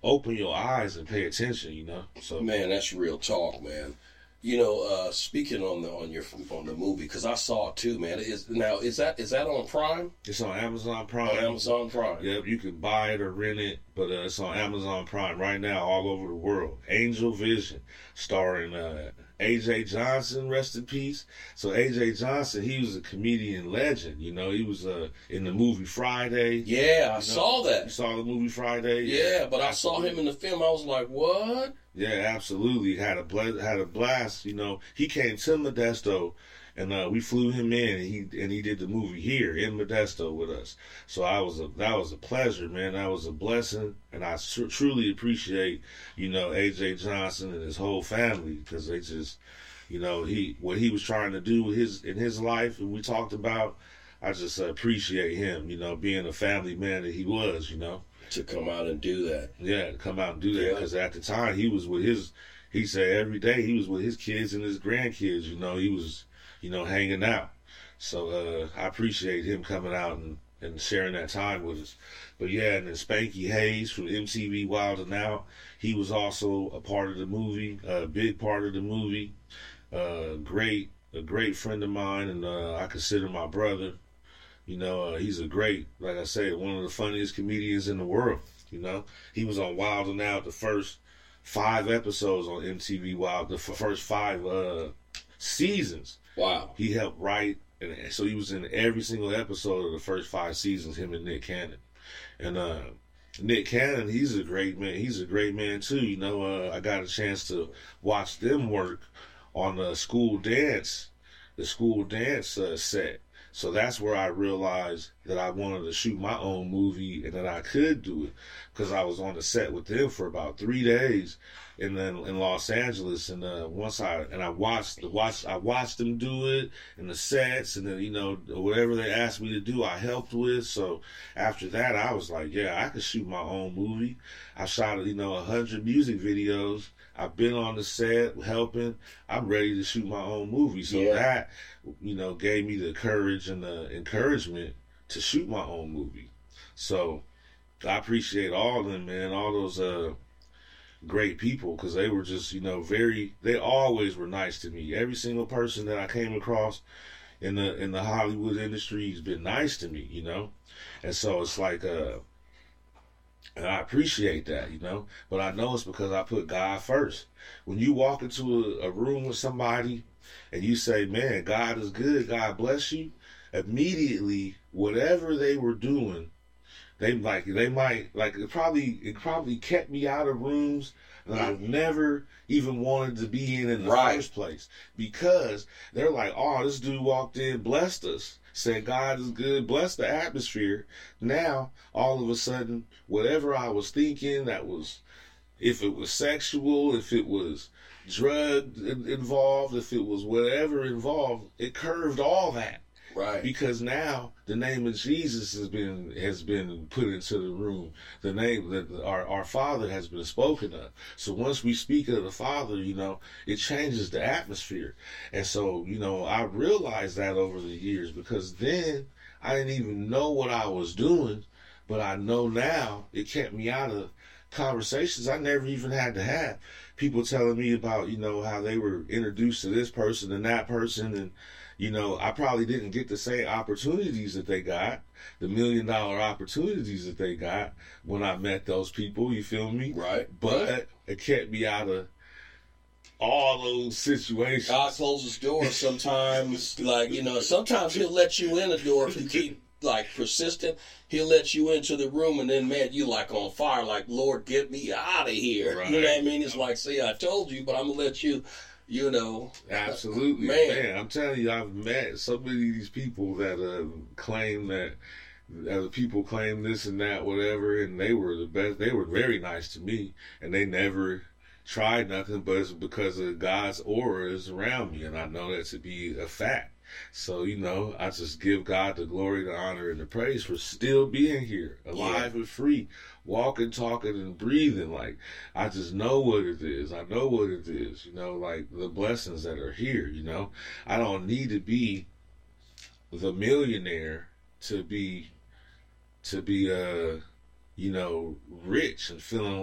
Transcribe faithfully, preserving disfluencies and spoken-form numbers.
open your eyes and pay attention, you know. So man, that's real talk, man. You know, uh, speaking on the on your on the movie, because I saw it too, man. Is now is that is that on Prime? It's on Amazon Prime. On Amazon Prime. Yep, you can buy it or rent it, but uh, it's on Amazon Prime right now, all over the world. Angel Vision, starring uh, A J Johnson, rest in peace. So A J Johnson, he was a comedian legend. You know, he was uh, in the movie Friday. Yeah, I you know, saw that. You saw the movie Friday? Yeah, but I saw him in the film. I was like, what? Yeah, absolutely. Had a bl- had a blast. You know, he came to Modesto, and uh, we flew him in, and he and he did the movie here in Modesto with us. So I was a that was a pleasure, man. That was a blessing, and I tr- truly appreciate, you know, A J Johnson and his whole family, because they just, you know, he what he was trying to do with his in his life, and we talked about. I just uh, appreciate him, you know, being a family man that he was, you know. To come out and do that. Yeah, to come out and do that. Because yeah. at the time, he was with his, he said every day he was with his kids and his grandkids, you know, he was, you know, hanging out. So uh, I appreciate him coming out and, and sharing that time with us. But yeah, and then Spanky Hayes from M T V Wild and Out, he was also a part of the movie, a big part of the movie. Uh, great, a great friend of mine, and uh, I consider my brother. You know, uh, he's a great, like I said, one of the funniest comedians in the world. You know, he was on Wild and Out the first five episodes on M T V Wild, the f- first five uh, seasons. Wow. He helped write, and so he was in every single episode of the first five seasons, him and Nick Cannon. And uh, Nick Cannon, he's a great man. He's a great man, too. You know, uh, I got a chance to watch them work on the school dance, the school dance uh, set. So that's where I realized that I wanted to shoot my own movie and that I could do it, because I was on the set with them for about three days in in Los Angeles, and uh, once I and I watched the watch I watched them do it in the sets, and then you know whatever they asked me to do, I helped with. So after that, I was like, yeah, I could shoot my own movie. I shot you know a hundred music videos. I've been on the set helping. I'm ready to shoot my own movie. So yeah. that, you know, gave me the courage and the encouragement to shoot my own movie. So I appreciate all of them, man, all those uh, great people, because they were just, you know, very, they always were nice to me. Every single person that I came across in the in the Hollywood industry has been nice to me, you know. And so it's like, uh, and I appreciate that, you know, but I know it's because I put God first. When you walk into a, a room with somebody and you say, man, God is good, God bless you, immediately, whatever they were doing, they like, they might, like, it probably, it probably kept me out of rooms that I've never even wanted to be in in the right. first place, because they're like, oh, this dude walked in, blessed us. Said God is good, bless the atmosphere. Now, all of a sudden, whatever I was thinking, that was, if it was sexual, if it was drug involved, if it was whatever involved, it curved all that. Right. Because now the name of Jesus has been has been put into the room. The name that our our Father has been spoken of. So once we speak of the Father, you know, it changes the atmosphere. And so, you know, I realized that over the years, because then I didn't even know what I was doing, but I know now it kept me out of conversations I never even had to have. People telling me about, you know, how they were introduced to this person and that person, and you know, I probably didn't get the same opportunities that they got, the million dollar opportunities that they got when I met those people, you feel me? Right. But right. it kept me out of all those situations. God closes doors sometimes, like, you know, sometimes he'll let you in a door if you keep, like, persistent. He'll let you into the room, and then, man, you like on fire, like, Lord, get me out of here. Right. You know what I mean? It's like, see, I told you, but I'm going to let you... You know, absolutely, man. man. I'm telling you, I've met so many of these people that uh, claim that other people claim this and that, whatever, and they were the best. They were very nice to me, and they never tried nothing, but it's because of God's aura is around me, and I know that to be a fact. So, you know, I just give God the glory, the honor, and the praise for still being here, alive yeah. and free, walking, talking, and breathing. Like, I just know what it is. I know what it is, you know, like the blessings that are here, you know. I don't need to be the millionaire to be, to be, uh, you know, rich and feeling